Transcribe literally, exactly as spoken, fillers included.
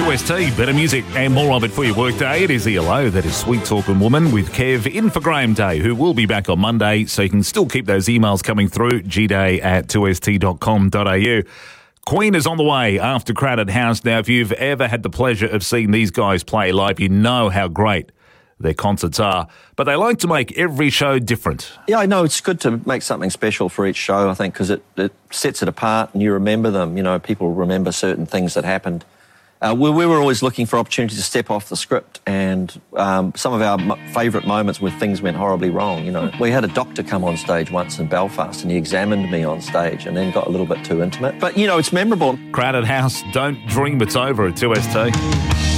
two S T, better music and more of it for your workday. It is E L O, that is Sweet Talking Woman with Kev in for Graham Day, who will be back on Monday, so you can still keep those emails coming through, gday at two s t dot com dot a u. Queen is on the way after Crowded House. Now, if you've ever had the pleasure of seeing these guys play live, you know how great their concerts are, but they like to make every show different. Yeah, I know it's good to make something special for each show, I think, because it, it sets it apart and you remember them. You know, people remember certain things that happened. Uh, we, we were always looking for opportunities to step off the script, and um, some of our m- favourite moments where things went horribly wrong, you know. We had a doctor come on stage once in Belfast and he examined me on stage and then got a little bit too intimate. But, you know, it's memorable. Crowded House, don't dream it's over at two S T.